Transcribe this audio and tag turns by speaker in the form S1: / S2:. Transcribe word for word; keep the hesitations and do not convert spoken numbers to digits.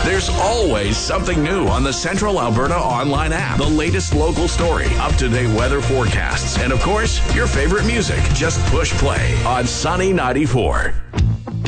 S1: There's always something new on the Central Alberta Online app. The latest local story, up-to-date weather forecasts, and of course, your favorite music. Just push play on Sunny ninety-four.